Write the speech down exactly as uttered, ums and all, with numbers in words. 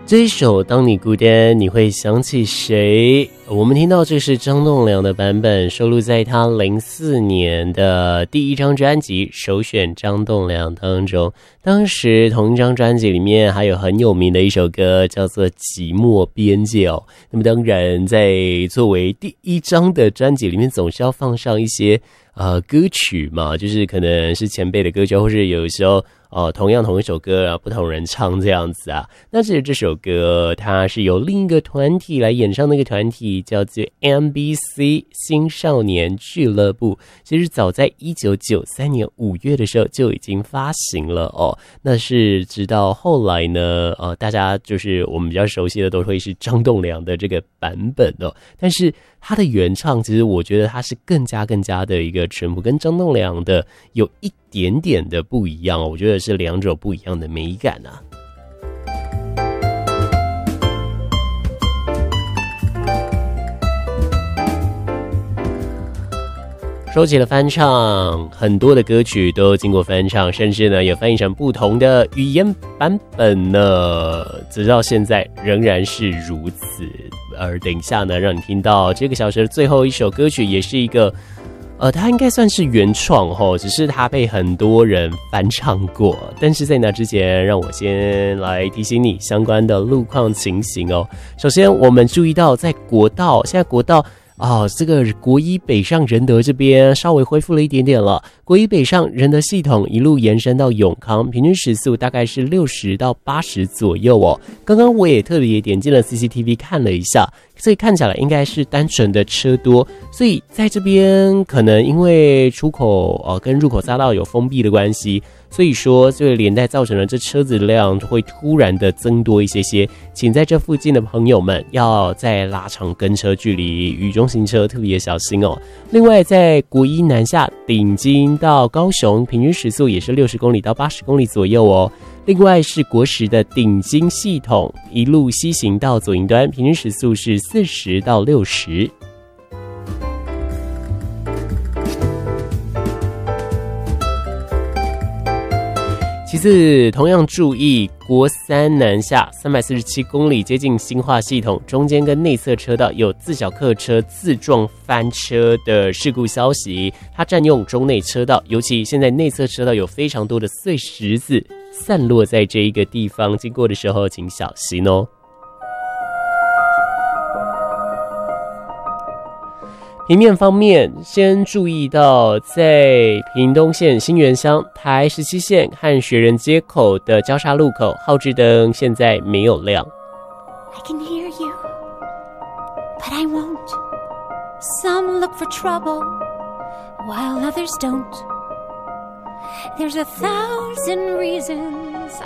这一首《当你孤单》，你会想起谁？我们听到这是张栋梁的版本，收录在他零四年的第一张专辑《首选张栋梁》当中。当时同一张专辑里面还有很有名的一首歌叫做《寂寞边界》哦。那么当然，在作为第一张的专辑里面，总是要放上一些呃歌曲嘛，就是可能是前辈的歌曲，或是有时候哦，同样同一首歌啊，不同人唱这样子啊。那其实这首歌它是由另一个团体来演唱，那个团体叫做 M B C 新少年俱乐部。其实早在一九九三年五月的时候就已经发行了哦。那是直到后来呢，呃，大家就是我们比较熟悉的都会是张栋梁的这个版本哦。但是他的原唱，其实我觉得他是更加更加的一个淳朴，跟张栋梁的有一点点的不一样哦，我觉得是两种不一样的美感啊。说起了翻唱，很多的歌曲都经过翻唱，甚至呢也翻译成不同的语言版本呢，直到现在仍然是如此。而等一下呢，让你听到这个小时的最后一首歌曲，也是一个呃，它应该算是原创齁，只是它被很多人翻唱过。但是在那之前，让我先来提醒你相关的路况情形哦。首先，我们注意到在国道，现在国道哦，这个国一北上仁德这边稍微恢复了一点点了。国一北上仁德系统一路延伸到永康，平均时速大概是六十到八十左右哦。刚刚我也特别点进了 C C T V 看了一下，所以看起来应该是单纯的车多，所以在这边可能因为出口呃跟入口匝道有封闭的关系，所以说这个连带造成了这车子量会突然的增多一些些，请在这附近的朋友们要再拉长跟车距离，雨中行车特别小心哦。另外在国一南下顶金到高雄，平均时速也是六十公里到八十公里左右哦。另外是国十的顶金系统一路西行到左营端，平均时速是四十到六十。其次，同样注意国三南下三百四十七公里，接近新化系统，中间跟内侧车道有自小客车自撞翻车的事故消息，它占用中内车道，尤其现在内侧车道有非常多的碎石子散落在这一个地方，经过的时候请小心哦。平面方面，先注意到在屏东县新园乡台十七线和学人街口的交叉路口，号志灯现在没有亮。 I can hear you, but I won't. Some look for trouble, while others don't. There's a thousand reasons